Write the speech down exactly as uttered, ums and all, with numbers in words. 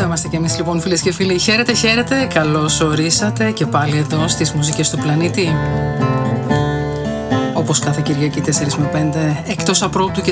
είμαστε κι εμείς λοιπόν, φίλες και φίλοι. Χαίρετε, χαίρετε, καλώς ορίσατε και πάλι εδώ στις μουσικές του πλανήτη. Όπως κάθε Κυριακή τέσσερα με πέντε, εκτός απρόπτου και